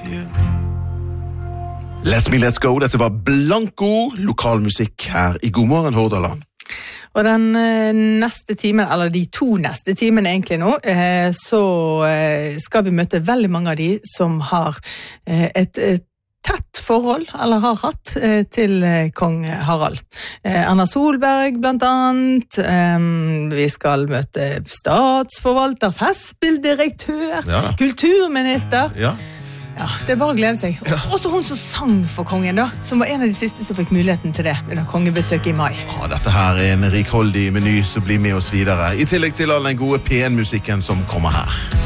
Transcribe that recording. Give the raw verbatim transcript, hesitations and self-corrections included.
you. Let's me, let's go. Dette var Blanco, lokalmusikk her i God morgen Hordaland. Og den neste timen, eller de to neste timene egentlig nå, så skal vi møte veldig mange av de som har et, et tett forhold, eller har hatt, til kong Harald. Anna Solberg blant annet, vi skal møte statsforvalter, festspilldirektør, ja. Kulturminister. Ja. Ja, det er bare å glede seg. Ja. Også hun som sang for kongen da, som var en av de siste som fikk muligheten til det under kongebesøket i mai. Ja, dette her er en rikholdig meny som blir med oss videre, i tillegg til all den gode P en-musikken som kommer her.